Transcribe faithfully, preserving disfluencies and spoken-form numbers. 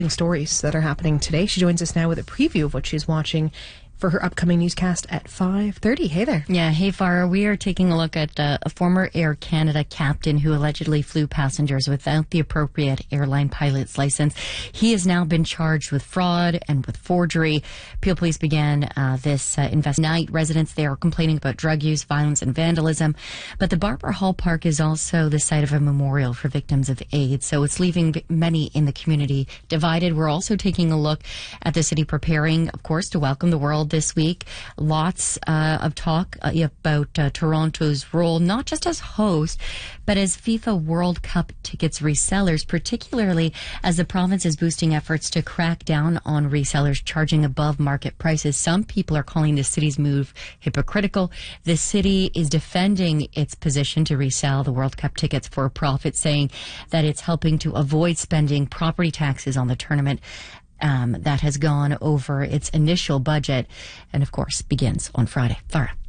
stories that are happening today. She joins us now with a preview of what she's watching for her upcoming newscast at five thirty. Hey there. Yeah, hey Farah. We are taking a look at uh, a former Air Canada captain who allegedly flew passengers without the appropriate airline pilot's license. He has now been charged with fraud and with forgery. Peel Police began uh, this uh, investigation. Night residents there are complaining about drug use, violence, and vandalism. But the Barbara Hall Park is also the site of a memorial for victims of AIDS, so it's leaving many in the community divided. We're also taking a look at the city preparing, of course, to welcome the world this week. Lots uh, of talk uh, about uh, Toronto's role, not just as host, but as FIFA World Cup tickets resellers, particularly as the province is boosting efforts to crack down on resellers charging above market prices. Some people are calling the city's move hypocritical. The city is defending its position to resell the World Cup tickets for a profit, saying that it's helping to avoid spending property taxes on the tournament. Um, that has gone over its initial budget and, of course, begins on Friday. Farah.